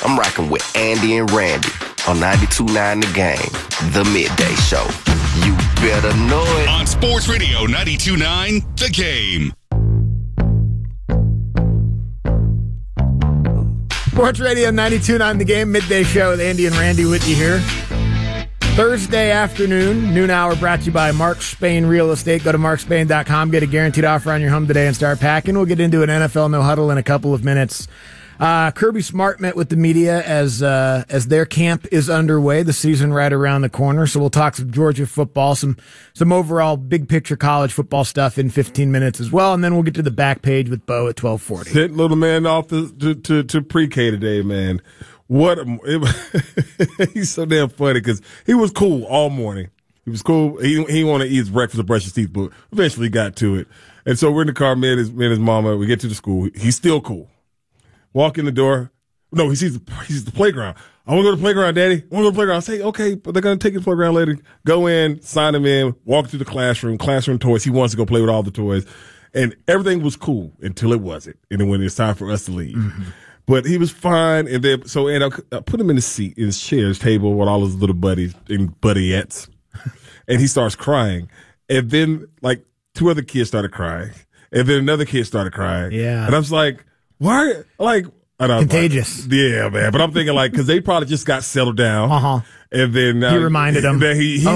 I'm rocking with Andy and Randy on 92.9 The Game, the midday show. You better know it. On Sports Radio 92.9 The Game. Sports Radio 92.9 The Game, midday show with Andy and Randy with you here. Thursday afternoon, noon hour, brought to you by Mark Spain Real Estate. Go to markspain.com, get a guaranteed offer on your home today and start packing. We'll get into an NFL No Huddle in a couple of minutes. Kirby Smart met with the media as their camp is underway. The season right around the corner, so we'll talk some Georgia football, some overall big picture college football stuff in 15 minutes as well, and then we'll get to the back page with Bo at 12:40. Sent little man off to pre-K today, man. He's so damn funny because he was cool all morning. He was cool. He wanted to eat his breakfast and brush his teeth, but eventually got to it. And so we're in the car, me and his mama. We get to the school. He's still cool. Walk in the door. No, he sees the playground. I want to go to the playground, Daddy. I want to go to the playground. I say, okay, but they're going to take you to the playground later. Go in, sign him in, walk through the classroom toys. He wants to go play with all the toys. And everything was cool until it wasn't. And then when it's time for us to leave. Mm-hmm. But he was fine. And then, I put him in his seat, in his chair, his table with all his little buddies and buddiettes. And he starts crying. And then, like, two other kids started crying. And then another kid started crying. Yeah. And I was like, why? Like, I don't know. Contagious. Yeah, man. But I'm thinking, like, because they probably just got settled down. Uh-huh. And then he reminded them.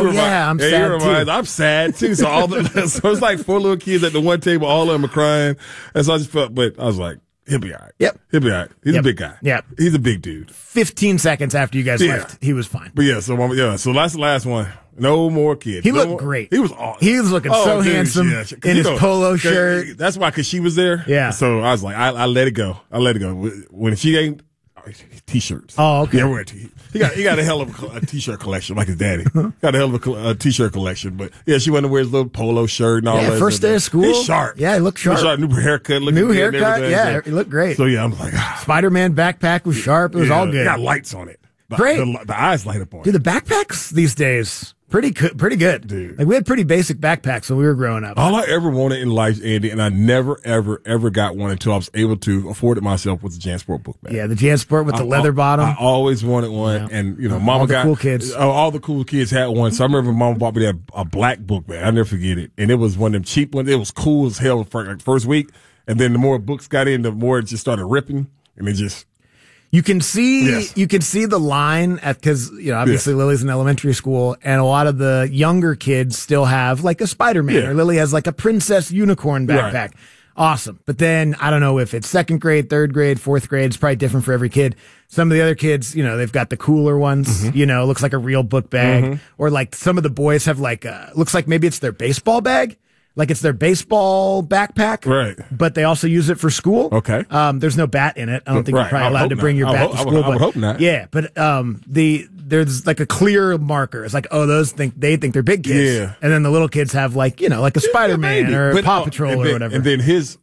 I'm sad too. I'm sad too. So so it's like four little kids at the one table, all of them are crying. And so I just felt, but I was like, he'll be all right. Yep. He'll be all right. He's a big guy. Yep. He's a big dude. 15 seconds after you guys left, he was fine. But so that's the last one. No more kids. He looked great. He was awesome. He was looking so handsome in his polo shirt. That's why, because she was there. Yeah. So I was like, I let it go. When she ain't, T-shirts. Oh, okay. Yeah, he got a hell of a T-shirt collection, like his daddy. Got a hell of a T-shirt collection. But yeah, she went to wear his little polo shirt and all that. First day of school. He's sharp. Yeah, he looked sharp. New haircut. New haircut. Yeah, he looked great. So yeah, I'm like, Spider-Man backpack was sharp. It was all good. It got lights on it. Great. The eyes light up on it. Dude, the backpacks these days, pretty good. Dude. Like, we had pretty basic backpacks when we were growing up. All I ever wanted in life, Andy, and I never, ever, ever got one until I was able to afford it myself, was the JanSport book bag. Yeah, the JanSport with the leather bottom. I always wanted one, and Mama all the got cool kids. All the cool kids had one. So I remember Mama bought me a black book bag. I'll never forget it, and it was one of them cheap ones. It was cool as hell for like first week, and then the more books got in, the more it just started ripping, and it just. You can see the line because obviously Lily's in elementary school, and a lot of the younger kids still have like a Spider-Man, or Lily has like a princess unicorn backpack. Right. Awesome. But then I don't know if it's second grade, third grade, fourth grade. It's probably different for every kid. Some of the other kids, they've got the cooler ones. Mm-hmm. Looks like a real book bag, mm-hmm. or like some of the boys have like looks like maybe it's their baseball bag. Like it's their baseball backpack, right? But they also use it for school. Okay. There's no bat in it. I don't think you're probably allowed to bring your bat to school. I would hope not. Yeah, but there's like a clear marker. It's like, they think they're big kids. Yeah. And then the little kids have like like a Spider-Man or Paw Patrol or whatever. And then his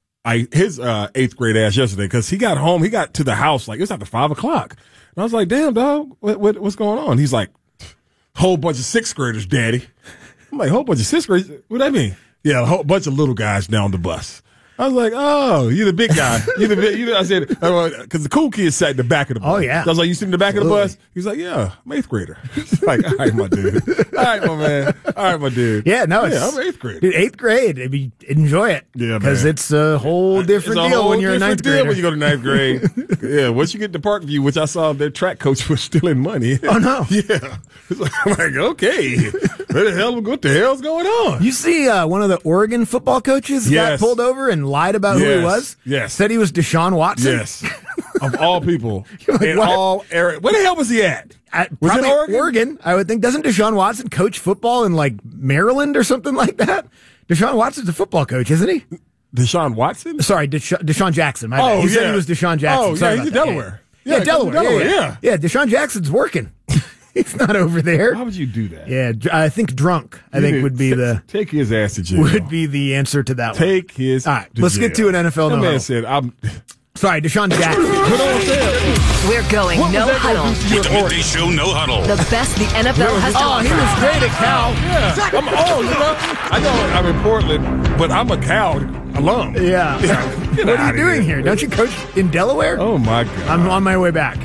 8th grade ass yesterday, because he got home, he got to the house like it was after 5:00, and I was like, damn dog, what's going on? He's like, whole bunch of 6th graders, Daddy. I'm like, whole bunch of 6th graders. What that mean? Yeah, a whole bunch of little guys down the bus. I was like, oh, you're the big guy. I said, because the cool kids sat in the back of the bus. Oh, yeah. I was like, you sit in the back of the bus? He's like, yeah, I'm 8th grader. Like, all right, my dude. All right, my man. All right, my dude. Yeah, no, I'm 8th grade. Dude, 8th grade, enjoy it. Yeah, because it's a whole different deal when you're a 9th grader. When you go to 9th grade. Yeah, once you get to Parkview, which I saw their track coach was stealing money. Oh, no. Yeah. I'm like, okay, what the hell's going on? You see one of the Oregon football coaches got pulled over and lied about who he was? Yes. Said he was Deshaun Watson? Yes. Of all people. Like, in all areas. Where the hell was he at? Was it Oregon? I would think. Doesn't Deshaun Watson coach football in like Maryland or something like that? Deshaun Watson's a football coach, isn't he? Deshaun Watson? Sorry, Deshaun Jackson. My bad. He said he was Deshaun Jackson. Oh, yeah, he's in Delaware. Yeah, Delaware. Yeah, Deshaun Jackson's working. He's not over there. Why would you do that? Yeah, I think drunk. Would be the take his ass to jail. Would be the answer to that one. Take his. All right, let's get to an NFL. That man said, Sorry, Deshaun Jackson. We're going no huddle. With the midday show, no huddle. The best the NFL has to offer. He was great at Cal. Yeah. I know I'm in Portland, but I'm a Cal alum. Yeah. What are you doing here? Don't you coach in Delaware? Oh my God. I'm on my way back.